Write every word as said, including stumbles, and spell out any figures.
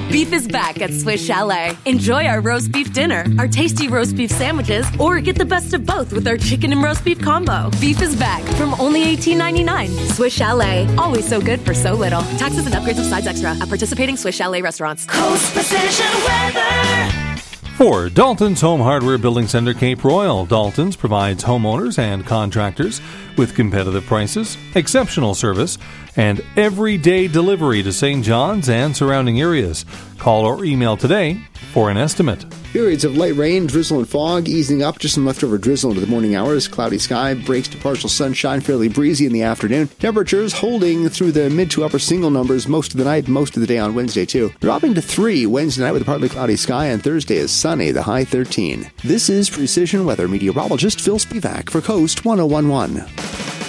Beef is back at Swiss Chalet. Enjoy our roast beef dinner, our tasty roast beef sandwiches, or get the best of both with our chicken and roast beef combo. Beef is back from only eighteen ninety-nine. Swiss Chalet, always so good for so little. Taxes and upgrades of sides extra at participating Swiss Chalet restaurants. Coast Precision Weather. For Dalton's Home Hardware Building Center, Cape Royal, Dalton's provides homeowners and contractors with competitive prices, exceptional service, and everyday delivery to Saint John's and surrounding areas. Call or email today for an estimate. Periods of light rain, drizzle, and fog easing up, just some leftover drizzle into the morning hours. Cloudy sky breaks to partial sunshine, fairly breezy in the afternoon. Temperatures holding through the mid to upper single numbers most of the night, most of the day on Wednesday too. Dropping to three Wednesday night with a partly cloudy sky, and Thursday is sunny, the high thirteen. This is Precision Weather meteorologist Phil Spivak for Coast ten eleven.